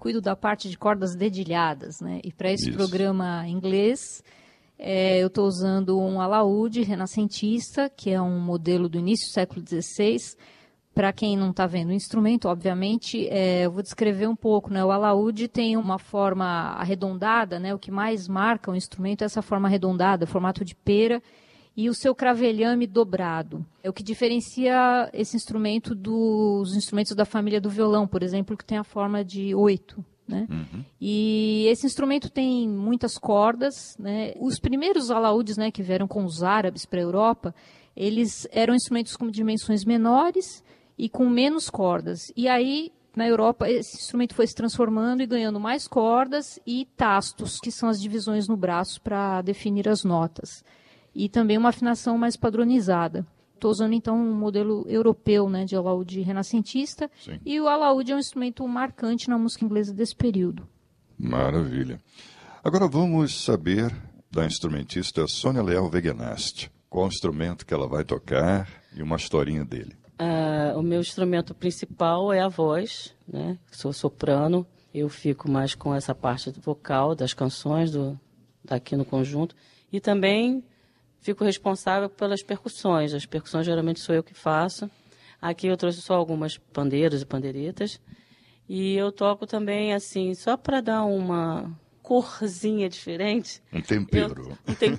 cuido da parte de cordas dedilhadas, né? E para esse programa em inglês, eu estou usando um alaúde renascentista, que é um modelo do início do século XVI. Para quem não está vendo o instrumento, obviamente, eu vou descrever um pouco, né? O alaúde tem uma forma arredondada, né? O que mais marca o instrumento é essa forma arredondada, formato de pera, e o seu cravelhame dobrado. É o que diferencia esse instrumento dos instrumentos da família do violão, por exemplo, que tem a forma de 8. Né? Uhum. E esse instrumento tem muitas cordas, né? Os primeiros alaúdes, né, que vieram com os árabes para a Europa, eles eram instrumentos com dimensões menores e com menos cordas. E aí, na Europa, esse instrumento foi se transformando e ganhando mais cordas e tastos, que são as divisões no braço para definir as notas. E também uma afinação mais padronizada. Estou usando, então, um modelo europeu, né, de alaúde renascentista. Sim. E o alaúde é um instrumento marcante na música inglesa desse período. Maravilha. Agora vamos saber da instrumentista Sônia Leal Wegenast. Qual instrumento que ela vai tocar e uma historinha dele. O meu instrumento principal é a voz, né? Sou soprano, eu fico mais com essa parte vocal das canções daqui no conjunto. E também fico responsável pelas percussões. As percussões geralmente sou eu que faço. Aqui eu trouxe só algumas pandeiros e pandeiretas. E eu toco também, assim, só para dar uma corzinha diferente. Um tempero.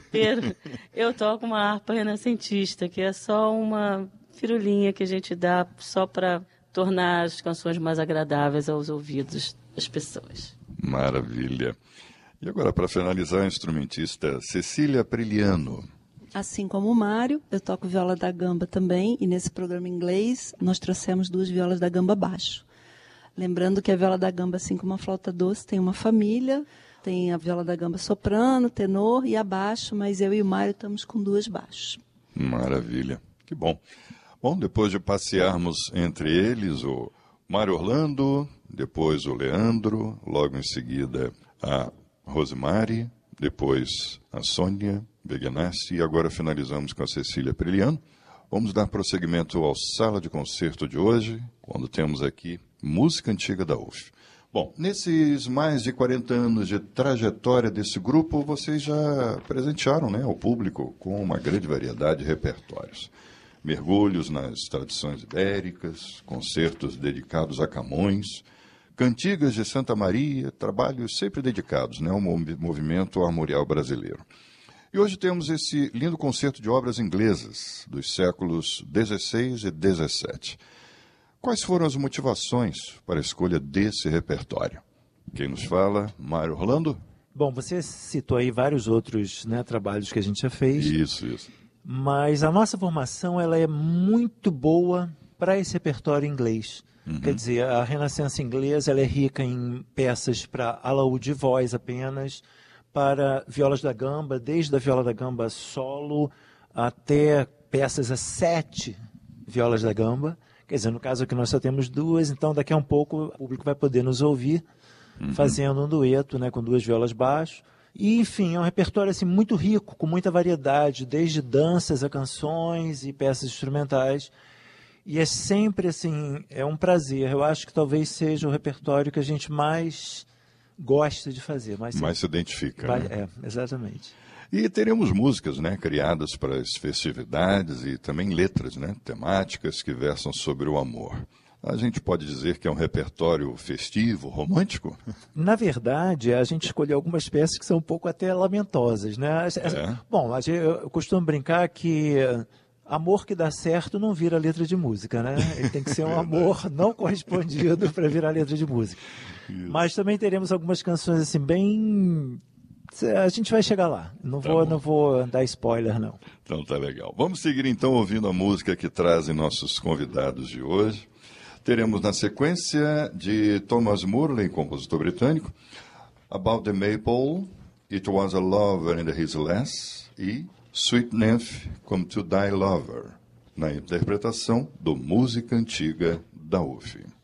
Eu toco uma harpa renascentista, que é só uma firulinha que a gente dá só para tornar as canções mais agradáveis aos ouvidos das pessoas. Maravilha. E agora, para finalizar, a instrumentista Cecília Priliano. Assim como o Mário, eu toco viola da gamba também, e nesse programa em inglês nós trouxemos 2 violas da gamba baixo. Lembrando que a viola da gamba, assim como a flauta doce, tem uma família, tem a viola da gamba soprano, tenor e a baixo, mas eu e o Mário estamos com 2 baixos. Maravilha, que bom. Bom, depois de passearmos entre eles, o Mário Orlando, depois o Leandro, logo em seguida a Rosemary, depois a Sônia Wegenast e agora finalizamos com a Cecília Priliano. Vamos dar prosseguimento ao Sala de Concerto de hoje, quando temos aqui música antiga da UF. Bom, nesses mais de 40 anos de trajetória desse grupo, vocês já presentearam, né, ao público com uma grande variedade de repertórios. Mergulhos nas tradições ibéricas, concertos dedicados a Camões, cantigas de Santa Maria, trabalhos sempre dedicados, né, ao movimento armorial brasileiro. E hoje temos esse lindo concerto de obras inglesas dos séculos XVI e XVII. Quais foram as motivações para a escolha desse repertório? Quem nos fala? Mário Orlando? Bom, você citou aí vários outros, né, trabalhos que a gente já fez. Isso. Mas a nossa formação ela é muito boa para esse repertório inglês. Uhum. Quer dizer, a Renascença inglesa ela é rica em peças para alaúde e voz apenas, para violas da gamba, desde a viola da gamba solo até peças a 7 violas da gamba. Quer dizer, no caso aqui nós só temos 2, então daqui a um pouco o público vai poder nos ouvir fazendo um dueto, né, com 2 violas baixo. E, enfim, é um repertório assim, muito rico, com muita variedade, desde danças a canções e peças instrumentais. E é sempre assim, é um prazer. Eu acho que talvez seja o repertório que a gente mais gosta de fazer. Mais se identifica. Né? Exatamente. E teremos músicas, né, criadas para as festividades e também letras, né, temáticas que versam sobre o amor. A gente pode dizer que é um repertório festivo, romântico? Na verdade, a gente escolheu algumas peças que são um pouco até lamentosas, né? Bom, eu costumo brincar que amor que dá certo não vira letra de música, né? Ele tem que ser um amor não correspondido para virar letra de música. Isso. Mas também teremos algumas canções assim bem... A gente vai chegar lá. Não vou dar spoiler, não. Então tá legal. Vamos seguir então ouvindo a música que trazem nossos convidados de hoje. Teremos na sequência de Thomas Murley, compositor britânico, About the Maypole, It Was a Lover and His Lass e Sweet Nymph, Come to Thy Lover, na interpretação do Música Antiga da UF.